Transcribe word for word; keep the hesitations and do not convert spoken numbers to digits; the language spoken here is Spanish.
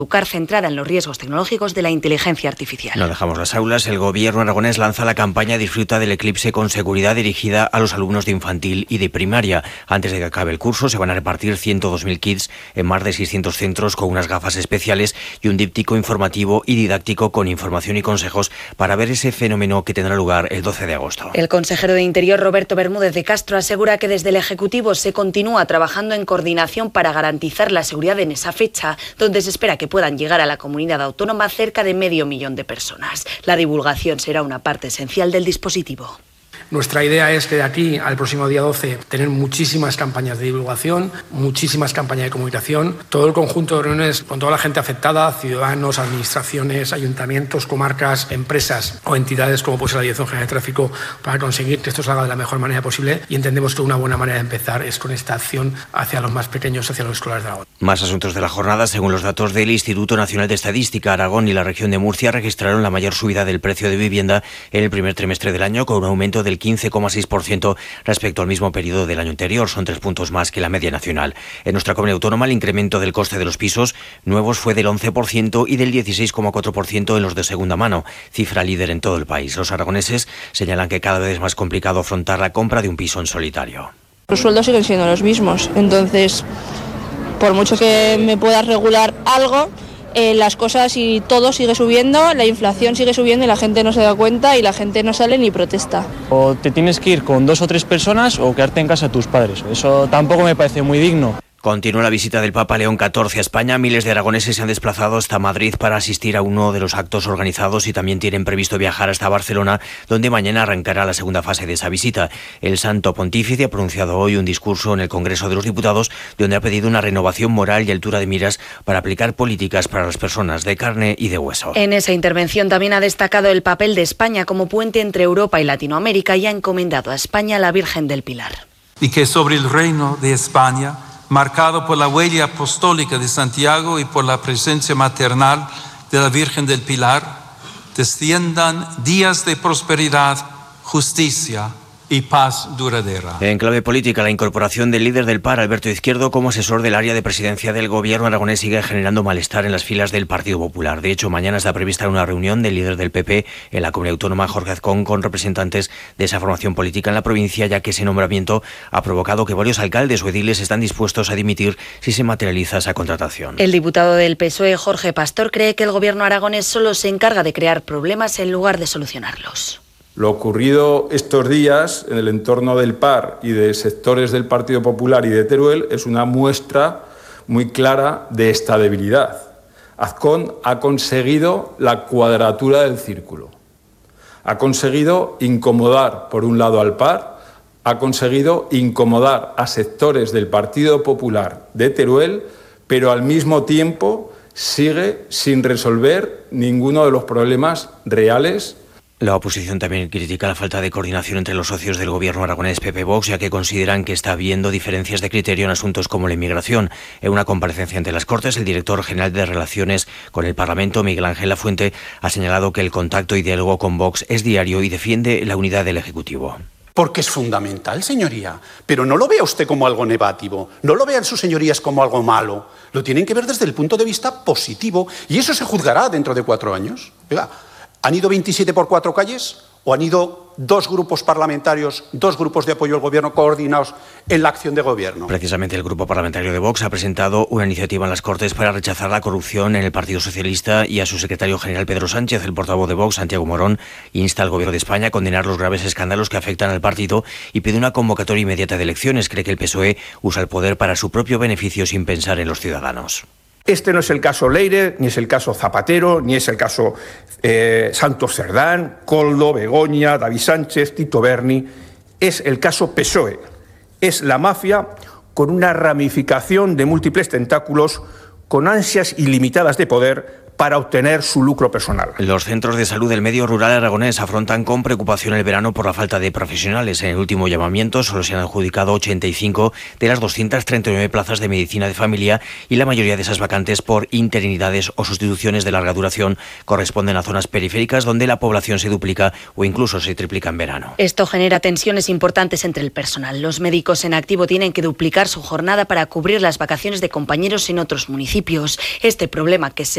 educar centrada en los riesgos tecnológicos de la inteligencia artificial. No dejamos las aulas. El gobierno aragonés lanza la campaña Disfruta del eclipse con seguridad, dirigida a los alumnos de infantil y de primaria. Antes de que acabe el curso se van a repartir ciento dos mil kits en más de seiscientos centros con unas gafas especiales y un díptico informativo y didáctico con información y consejos para ver ese fenómeno que tendrá lugar el doce de agosto. El consejero de Interior, Roberto Bermúdez de Castro, asegura que desde el Ejecutivo se continúa trabajando en coordinación para garantizar la seguridad en esa fecha, donde se espera que puedan llegar a la comunidad autónoma cerca de medio millón de personas. La divulgación será una parte esencial del dispositivo. Nuestra idea es que de aquí al próximo día doce tener muchísimas campañas de divulgación, muchísimas campañas de comunicación, todo el conjunto de reuniones con toda la gente afectada, ciudadanos, administraciones, ayuntamientos, comarcas, empresas o entidades como puede ser la Dirección General de Tráfico, para conseguir que esto salga de la mejor manera posible, y entendemos que una buena manera de empezar es con esta acción hacia los más pequeños, hacia los escolares de Aragón. Más asuntos de la jornada. Según los datos del Instituto Nacional de Estadística, Aragón y la región de Murcia registraron la mayor subida del precio de vivienda en el primer trimestre del año, con un aumento del quince coma seis por ciento respecto al mismo periodo del año anterior. Son tres puntos más que la media nacional. En nuestra comunidad autónoma, el incremento del coste de los pisos nuevos fue del once por ciento y del dieciséis coma cuatro por ciento en los de segunda mano, cifra líder en todo el país. Los aragoneses señalan que cada vez es más complicado afrontar la compra de un piso en solitario. Los sueldos siguen siendo los mismos, entonces, por mucho que me puedas regular algo, Eh, las cosas y todo sigue subiendo, la inflación sigue subiendo y la gente no se da cuenta y la gente no sale ni protesta. O te tienes que ir con dos o tres personas o quedarte en casa de tus padres. Eso tampoco me parece muy digno. Continúa la visita del Papa León catorce a España. Miles de aragoneses se han desplazado hasta Madrid para asistir a uno de los actos organizados y también tienen previsto viajar hasta Barcelona, donde mañana arrancará la segunda fase de esa visita. El Santo Pontífice ha pronunciado hoy un discurso en el Congreso de los Diputados, donde ha pedido una renovación moral y altura de miras para aplicar políticas para las personas de carne y de hueso. En esa intervención también ha destacado el papel de España como puente entre Europa y Latinoamérica y ha encomendado a España a la Virgen del Pilar. Y que sobre el reino de España, marcado por la huella apostólica de Santiago y por la presencia maternal de la Virgen del Pilar, desciendan días de prosperidad, justicia y paz duradera. En clave política, la incorporación del líder del P A R, Alberto Izquierdo, como asesor del área de presidencia del gobierno aragonés sigue generando malestar en las filas del Partido Popular. De hecho, mañana está prevista una reunión del líder del P P en la comunidad autónoma, Jorge Azcón, con representantes de esa formación política en la provincia, ya que ese nombramiento ha provocado que varios alcaldes o ediles están dispuestos a dimitir si se materializa esa contratación. El diputado del P S O E, Jorge Pastor, cree que el gobierno aragonés solo se encarga de crear problemas en lugar de solucionarlos. Lo ocurrido estos días en el entorno del P A R y de sectores del Partido Popular y de Teruel es una muestra muy clara de esta debilidad. Azcón ha conseguido la cuadratura del círculo. Ha conseguido incomodar, por un lado, al P A R, ha conseguido incomodar a sectores del Partido Popular de Teruel, pero al mismo tiempo sigue sin resolver ninguno de los problemas reales. La oposición también critica la falta de coordinación entre los socios del gobierno aragonés P P Vox, ya que consideran que está habiendo diferencias de criterio en asuntos como la inmigración. En una comparecencia ante las Cortes, el director general de Relaciones con el Parlamento, Miguel Ángel Lafuente, ha señalado que el contacto y diálogo con Vox es diario y defiende la unidad del Ejecutivo. Porque es fundamental, señoría. Pero no lo vea usted como algo negativo, no lo vean sus señorías como algo malo. Lo tienen que ver desde el punto de vista positivo y eso se juzgará dentro de cuatro años. Oiga, ¿han ido veintisiete por cuatro calles o han ido dos grupos parlamentarios, dos grupos de apoyo al gobierno coordinados en la acción de gobierno? Precisamente el grupo parlamentario de Vox ha presentado una iniciativa en las Cortes para rechazar la corrupción en el Partido Socialista y a su secretario general Pedro Sánchez. El portavoz de Vox, Santiago Morón, insta al gobierno de España a condenar los graves escándalos que afectan al partido y pide una convocatoria inmediata de elecciones. Cree que el P S O E usa el poder para su propio beneficio sin pensar en los ciudadanos. Este no es el caso Leire, ni es el caso Zapatero, ni es el caso eh, Santos Cerdán, Koldo, Begoña, David Sánchez, Tito Berni. Es el caso P S O E. Es la mafia con una ramificación de múltiples tentáculos, con ansias ilimitadas de poder para obtener su lucro personal. Los centros de salud del medio rural aragonés afrontan con preocupación el verano por la falta de profesionales. En el último llamamiento solo se han adjudicado ochenta y cinco de las doscientas treinta y nueve plazas de medicina de familia y la mayoría de esas vacantes por interinidades o sustituciones de larga duración corresponden a zonas periféricas donde la población se duplica o incluso se triplica en verano. Esto genera tensiones importantes entre el personal. Los médicos en activo tienen que duplicar su jornada para cubrir las vacaciones de compañeros en otros municipios. Este problema que se